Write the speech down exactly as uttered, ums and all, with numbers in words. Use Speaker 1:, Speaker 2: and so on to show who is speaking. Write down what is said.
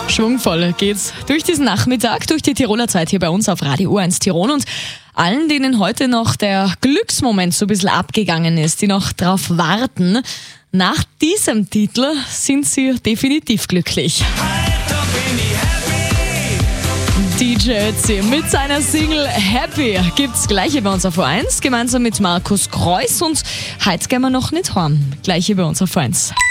Speaker 1: Schwungvoll geht's durch diesen Nachmittag, durch die Tiroler Zeit hier bei uns auf Radio U eins Tirol. Und allen, denen heute noch der Glücksmoment so ein bisschen abgegangen ist, die noch drauf warten, nach diesem Titel sind sie definitiv glücklich. D J Ötzi mit seiner Single Happy gibt's gleich hier bei uns auf U eins, gemeinsam mit Markus Kreuss, und heute gehen wir noch nicht heim. Gleich hier bei uns auf U eins.